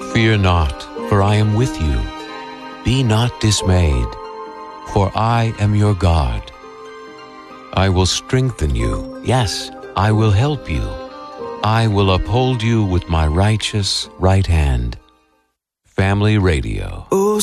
Fear not, for I am with you. Be not dismayed, for I am your God. I will strengthen you. Yes, I will help you. I will uphold you with my righteous right hand. Family Radio.